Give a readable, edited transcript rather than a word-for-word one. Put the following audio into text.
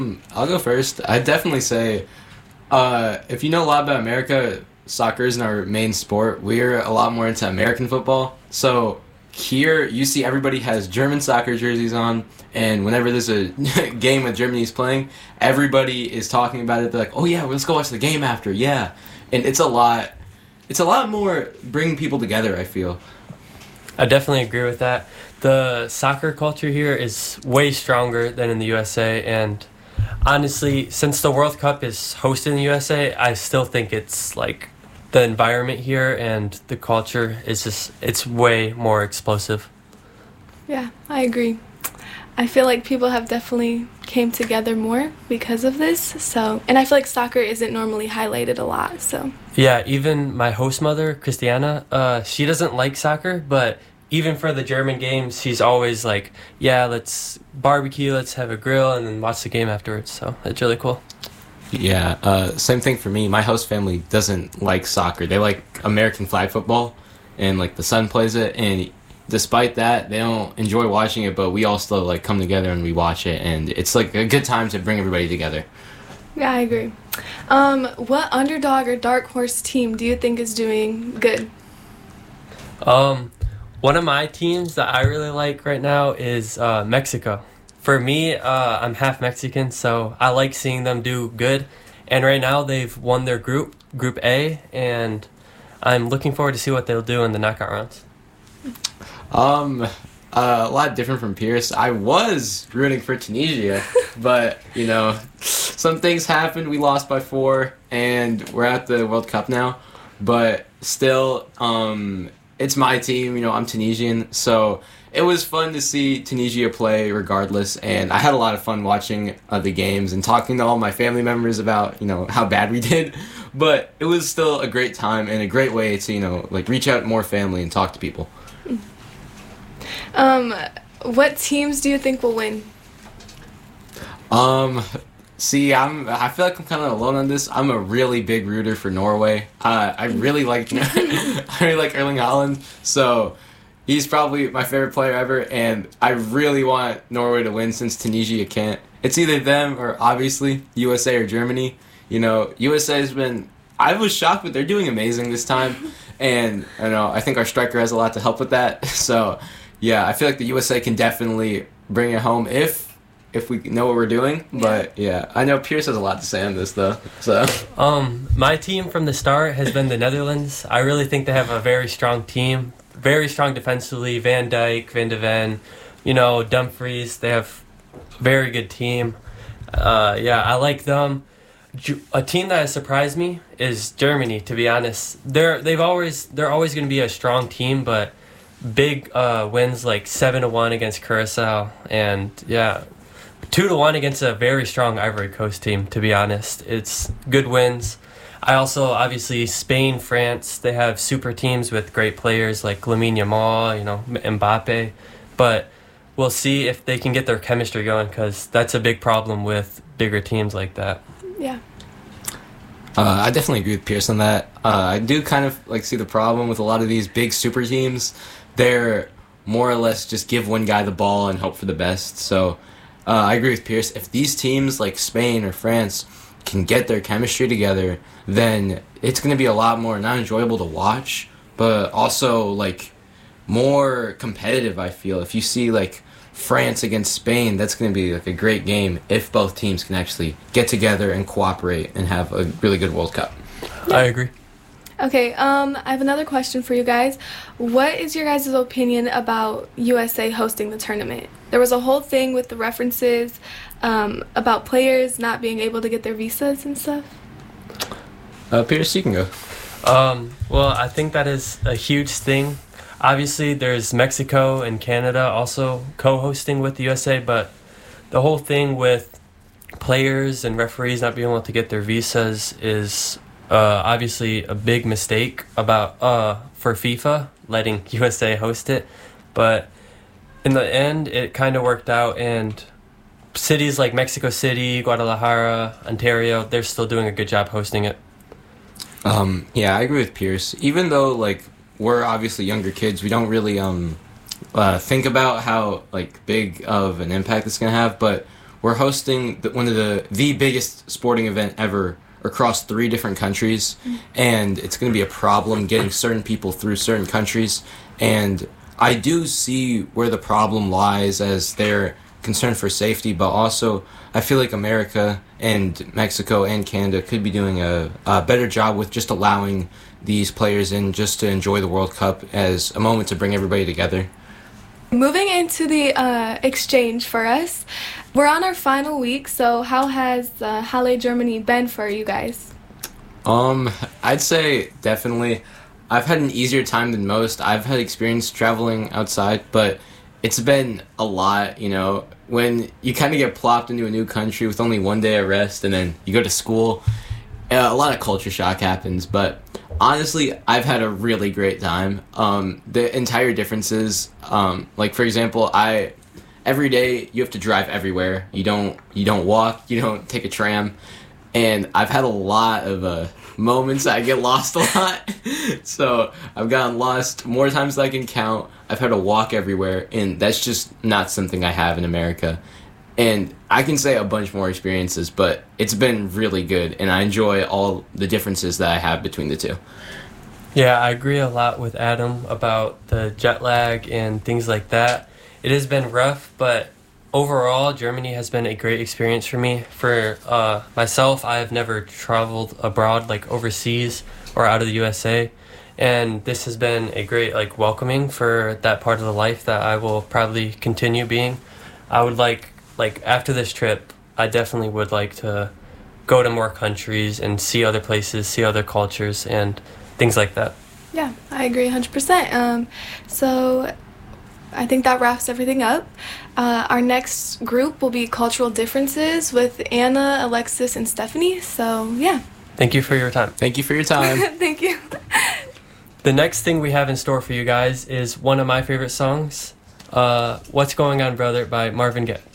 I'll go first. I'd definitely say, if you know a lot about America, soccer isn't our main sport. We're a lot more into American football. So here, you see everybody has German soccer jerseys on, and whenever there's a game that Germany's playing, everybody is talking about it. They're like, "Oh yeah, let's go watch the game after." Yeah, and it's a lot. It's a lot more bringing people together, I feel. I definitely agree with that. The soccer culture here is way stronger than in the USA, and honestly, since the World Cup is hosted in the USA, I still think it's like the environment here and the culture is just, it's way more explosive. Yeah, I agree. I feel like people have definitely came together more because of this. So, and I feel like soccer isn't normally highlighted a lot. So, Yeah, even my host mother, Christiana, she doesn't like soccer, but even for the German games, she's always like, yeah, let's barbecue, let's have a grill, and then watch the game afterwards. So it's really cool. Yeah, same thing for me. My host family doesn't like soccer. They like American flag football, and like the son plays it. And despite that, they don't enjoy watching it. But we all still like come together and we watch it, and it's like a good time to bring everybody together. yeah, I agree. What underdog or dark horse team do you think is doing good? One of my teams that I really like right now is Mexico. For me, I'm half Mexican, so I like seeing them do good. And right now they've won their Group A, and I'm looking forward to see what they'll do in the knockout rounds. A lot different from Pierce. I was rooting for Tunisia, but you know, some things happened. We lost by 4, and we're at the World Cup now. But still, it's my team. You know, I'm Tunisian, so it was fun to see Tunisia play regardless. And I had a lot of fun watching the games and talking to all my family members about, you know, how bad we did. But it was still a great time and a great way to, you know, like reach out more family and talk to people. What teams do you think will win? See, I feel like I'm kind of alone on this. I'm a really big rooter for Norway. I really like I really like Erling Haaland, so he's probably my favorite player ever, and I really want Norway to win since Tunisia can't. It's either them or obviously USA or Germany. You know, USA has been. I was shocked, but they're doing amazing this time, and you know I think our striker has a lot to help with that. So, yeah, I feel like the USA can definitely bring it home if we know what we're doing. But yeah, I know Pierce has a lot to say on this though. So my team from the start has been the Netherlands. I really think they have a very strong team, very strong defensively. Van Dijk, Van de Ven, you know, Dumfries. They have a very good team. Yeah, I like them. A team that has surprised me is Germany. To be honest, they're always going to be a strong team, but big wins like 7-1 against Curacao, and yeah, 2-1 against a very strong Ivory Coast team. To be honest, it's good wins. I also obviously Spain, France. They have super teams with great players like Lamine Yamal, you know, Mbappe, but we'll see if they can get their chemistry going because that's a big problem with bigger teams like that. Yeah. I definitely agree with Pierce on that. I do kind of like see the problem with a lot of these big super teams. They're more or less just give one guy the ball and hope for the best. So I agree with Pierce. If these teams like Spain or France can get their chemistry together, then it's going to be a lot more not enjoyable to watch, but also like more competitive, I feel. If you see like France against Spain, that's going to be like a great game if both teams can actually get together and cooperate and have a really good World Cup. I agree. Okay, I have another question for you guys. What is your guys' opinion about USA hosting the tournament? There was a whole thing with the references about players not being able to get their visas and stuff. Pierce, you can go. Well, I think that is a huge thing. Obviously, there's Mexico and Canada also co-hosting with the USA, but the whole thing with players and referees not being able to get their visas is obviously a big mistake about for FIFA letting USA host it. But in the end, it kind of worked out, and cities like Mexico City, Guadalajara, Ontario, they're still doing a good job hosting it. Yeah, I agree with Pierce. Even though like we're obviously younger kids, we don't really think about how like big of an impact it's gonna have. But we're hosting one of the biggest sporting event ever across 3 different countries, and it's going to be a problem getting certain people through certain countries. And I do see where the problem lies, as they're concerned for safety, but also I feel like America and Mexico and Canada could be doing a better job with just allowing these players in just to enjoy the World Cup as a moment to bring everybody together. Moving into the exchange for us, we're on our final week, so how has Halle, Germany been for you guys? I'd say definitely I've had an easier time than most. I've had experience traveling outside, but it's been a lot, when you kind of get plopped into a new country with only 1 day of rest and then you go to school, a lot of culture shock happens, but honestly, I've had a really great time. The entire differences, like for example, every day you have to drive everywhere. You don't walk, you don't take a tram, and I've had a lot of moments that I get lost a lot. So I've gotten lost more times than I can count. I've had to walk everywhere, and that's just not something I have in America. And I can say a bunch more experiences, but it's been really good, and I enjoy all the differences that I have between the two. Yeah, I agree a lot with Adam about the jet lag and things like that. It has been rough, but overall, Germany has been a great experience for me. For myself, I have never traveled abroad, like overseas or out of the USA, and this has been a great welcoming for that part of the life that I will probably continue being. I would like after this trip, I definitely would like to go to more countries and see other places, see other cultures, and things like that. Yeah, I agree 100%. So I think that wraps everything up. Our next group will be Cultural Differences with Anna, Alexis, and Stephanie. So, yeah. Thank you for your time. Thank you for your time. Thank you. The next thing we have in store for you guys is one of my favorite songs, What's Going On Brother by Marvin Gaye.